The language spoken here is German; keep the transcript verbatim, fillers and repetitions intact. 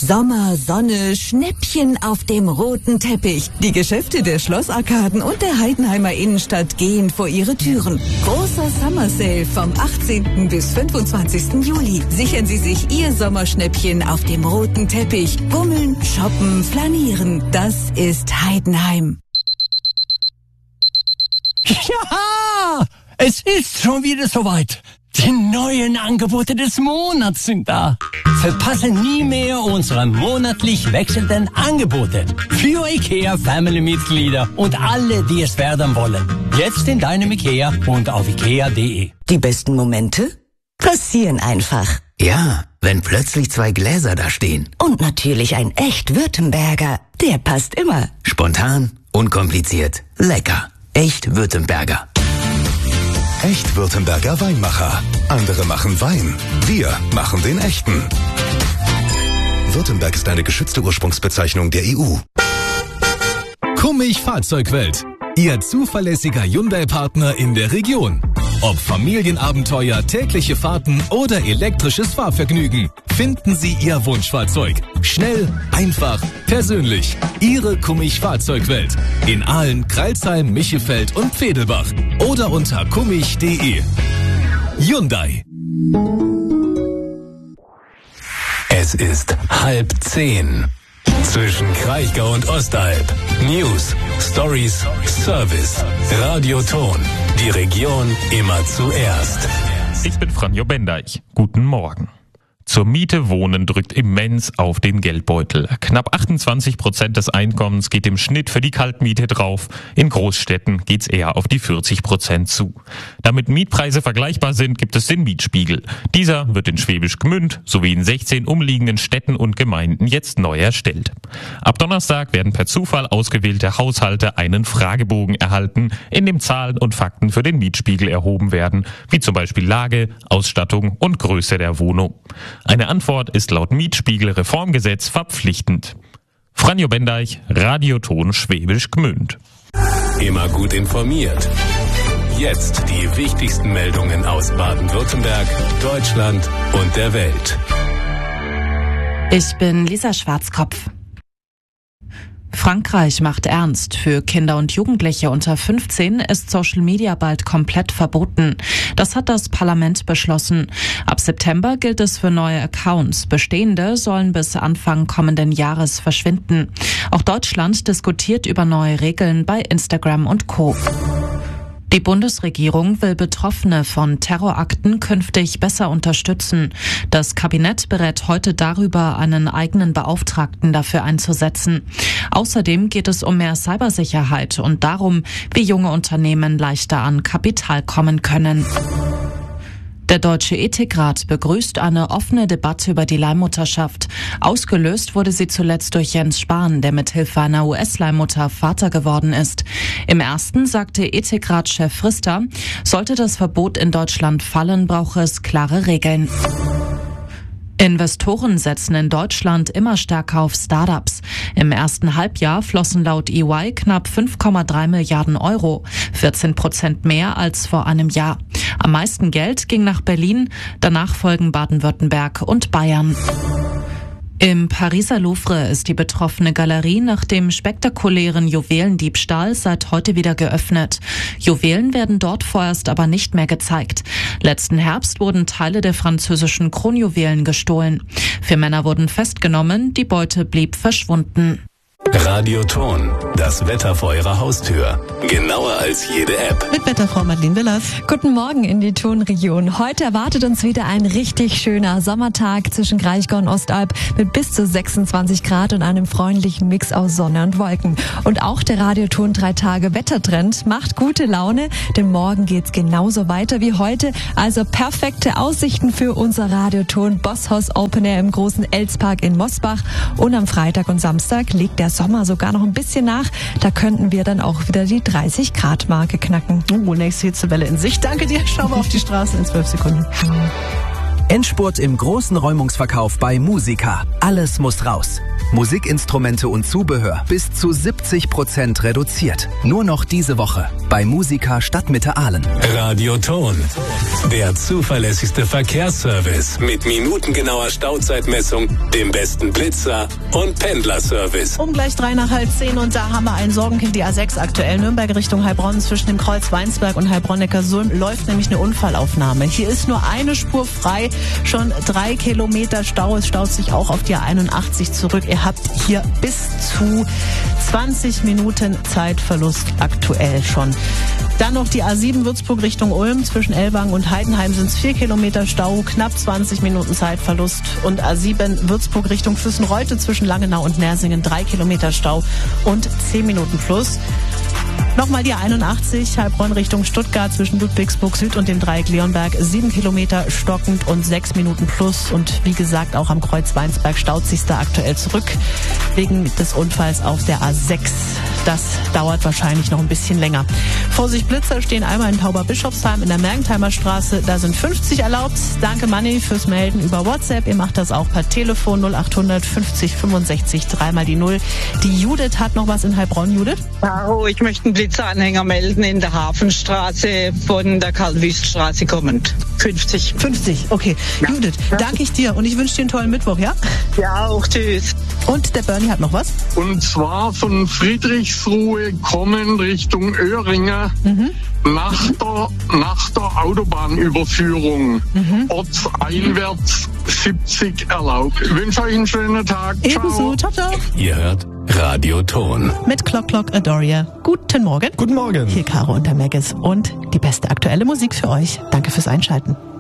Sommer, Sonne, Schnäppchen auf dem roten Teppich. Die Geschäfte der Schlossarkaden und der Heidenheimer Innenstadt gehen vor ihre Türen. Großer Summer Sale vom achtzehnten bis fünfundzwanzigsten Juli. Sichern Sie sich Ihr Sommerschnäppchen auf dem roten Teppich. Bummeln, shoppen, flanieren. Das ist Heidenheim. Ja, es ist schon wieder soweit. Die neuen Angebote des Monats sind da. Verpasse nie mehr unsere monatlich wechselnden Angebote. Für IKEA Family-Mitglieder und alle, die es werden wollen. Jetzt in deinem IKEA und auf ikea punkt de. Die besten Momente passieren einfach. Ja, wenn plötzlich zwei Gläser da stehen. Und natürlich ein echt Württemberger. Der passt immer. Spontan, unkompliziert, lecker. Echt Württemberger. Echt Württemberger Weinmacher. Andere machen Wein. Wir machen den echten. Württemberg ist eine geschützte Ursprungsbezeichnung der E U. Kummig Fahrzeugwelt. Ihr zuverlässiger Hyundai-Partner in der Region. Ob Familienabenteuer, tägliche Fahrten oder elektrisches Fahrvergnügen. Finden Sie Ihr Wunschfahrzeug. Schnell, einfach, persönlich. Ihre Kummig Fahrzeugwelt. In Aalen, Crailsheim, Michelfeld und Pfedelbach. Oder unter kummig punkt de. Hyundai. Es ist halb zehn. Zwischen Kraichgau und Ostalb. News, Stories, Service. Radioton. Die Region immer zuerst. Ich bin Franjo Bendeich. Guten Morgen. Zur Miete wohnen drückt immens auf den Geldbeutel. Knapp achtundzwanzig Prozent des Einkommens geht im Schnitt für die Kaltmiete drauf. In Großstädten geht's eher auf die vierzig Prozent zu. Damit Mietpreise vergleichbar sind, gibt es den Mietspiegel. Dieser wird in Schwäbisch Gmünd sowie in sechzehn umliegenden Städten und Gemeinden jetzt neu erstellt. Ab Donnerstag werden per Zufall ausgewählte Haushalte einen Fragebogen erhalten, in dem Zahlen und Fakten für den Mietspiegel erhoben werden, wie zum Beispiel Lage, Ausstattung und Größe der Wohnung. Eine Antwort ist laut Mietspiegel-Reformgesetz verpflichtend. Franjo Bendeich, Radioton Schwäbisch Gmünd. Immer gut informiert. Jetzt die wichtigsten Meldungen aus Baden-Württemberg, Deutschland und der Welt. Ich bin Lisa Schwarzkopf. Frankreich macht ernst. Für Kinder und Jugendliche unter fünfzehn ist Social Media bald komplett verboten. Das hat das Parlament beschlossen. Ab September gilt es für neue Accounts. Bestehende sollen bis Anfang kommenden Jahres verschwinden. Auch Deutschland diskutiert über neue Regeln bei Instagram und Co. Die Bundesregierung will Betroffene von Terrorakten künftig besser unterstützen. Das Kabinett berät heute darüber, einen eigenen Beauftragten dafür einzusetzen. Außerdem geht es um mehr Cybersicherheit und darum, wie junge Unternehmen leichter an Kapital kommen können. Der Deutsche Ethikrat begrüßt eine offene Debatte über die Leihmutterschaft. Ausgelöst wurde sie zuletzt durch Jens Spahn, der mithilfe einer U S-Leihmutter Vater geworden ist. Im ersten sagte Ethikrat-Chef Frister, sollte das Verbot in Deutschland fallen, brauche es klare Regeln. Investoren setzen in Deutschland immer stärker auf Startups. Im ersten Halbjahr flossen laut E Y knapp fünf Komma drei Milliarden Euro, vierzehn Prozent mehr als vor einem Jahr. Am meisten Geld ging nach Berlin, danach folgen Baden-Württemberg und Bayern. Im Pariser Louvre ist die betroffene Galerie nach dem spektakulären Juwelendiebstahl seit heute wieder geöffnet. Juwelen werden dort vorerst aber nicht mehr gezeigt. Letzten Herbst wurden Teile der französischen Kronjuwelen gestohlen. Vier Männer wurden festgenommen, die Beute blieb verschwunden. Radioton, das Wetter vor Ihrer Haustür. Genauer als jede App. Mit Wetterfrau Madeleine Willers. Guten Morgen in die Tonregion. Heute erwartet uns wieder ein richtig schöner Sommertag zwischen Kraichgau und Ostalb mit bis zu sechsundzwanzig Grad und einem freundlichen Mix aus Sonne und Wolken. Und auch der Radioton drei Tage Wettertrend macht gute Laune, denn morgen geht's genauso weiter wie heute. Also perfekte Aussichten für unser Radioton Bosshaus Open Air im großen Elspark in Mosbach. Und am Freitag und Samstag legt der Sommer sogar noch ein bisschen nach. Da könnten wir dann auch wieder die dreißig Grad Marke knacken. Oh, nächste Hitzewelle in Sicht. Danke dir. Schauen wir auf die Straße in zwölf Sekunden. Endspurt im großen Räumungsverkauf bei Musica. Alles muss raus. Musikinstrumente und Zubehör bis zu siebzig Prozent reduziert. Nur noch diese Woche bei Musica Stadtmitte Aalen. Radioton, der zuverlässigste Verkehrsservice mit minutengenauer Stauzeitmessung, dem besten Blitzer und Pendlerservice. Um gleich drei nach halb zehn und da haben wir ein Sorgenkind, die A sechs aktuell. Nürnberg Richtung Heilbronn zwischen dem Kreuz Weinsberg und Heilbronn-Neckarsulm läuft nämlich eine Unfallaufnahme. Hier ist nur eine Spur frei, schon drei Kilometer Stau. Es staut sich auch auf die A einundachtzig zurück. Ihr habt hier bis zu zwanzig Minuten Zeitverlust aktuell schon. Dann noch die A sieben Würzburg Richtung Ulm. Zwischen Ellwangen und Heidenheim sind es vier Kilometer Stau, knapp zwanzig Minuten Zeitverlust. Und A sieben Würzburg Richtung Füssen-Reute zwischen Langenau und Nersingen drei Kilometer Stau und zehn Minuten plus. Nochmal die A einundachtzig, Heilbronn Richtung Stuttgart zwischen Ludwigsburg Süd und dem Dreieck Leonberg. sieben Kilometer stockend und sechs Minuten plus. Und wie gesagt, auch am Kreuz Weinsberg staut sich da aktuell zurück wegen des Unfalls auf der A sechs. Das dauert wahrscheinlich noch ein bisschen länger. Vorsicht Blitzer stehen einmal in Tauberbischofsheim in der Mergentheimer Straße. Da sind fünfzig erlaubt. Danke Manni fürs Melden über WhatsApp. Ihr macht das auch per Telefon null achthundert fünfzig fünfundsechzig dreimal die Null. Die Judith hat noch was in Heilbronn. Judith? Caro, ich möchte einen Blitzeranhänger melden in der Hafenstraße von der Karl-Wüst-Straße kommend. fünfzig. fünfzig, okay. Ja. Judith, ja. Danke ich dir und ich wünsche dir einen tollen Mittwoch, ja? Ja, auch tschüss. Und der Bernie hat noch was? Und zwar von Friedrichsruhe kommen Richtung Öhringer mhm. nach, der, nach der Autobahnüberführung. Mhm. Ortseinwärts siebzig erlaubt. Ich wünsche euch einen schönen Tag. Ebenso. Ciao, ciao. Ihr hört Radioton. Mit Clock Clock Adoria. Guten Morgen. Guten Morgen. Hier Caro und der Maggis und die beste aktuelle Musik für euch. Danke fürs Einschalten.